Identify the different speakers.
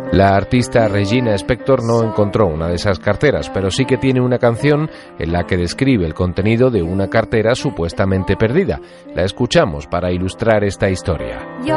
Speaker 1: La artista Regina Spektor no encontró una de esas carteras, pero sí que tiene una canción en la que describe el contenido de una cartera supuestamente perdida. La escuchamos para ilustrar esta historia.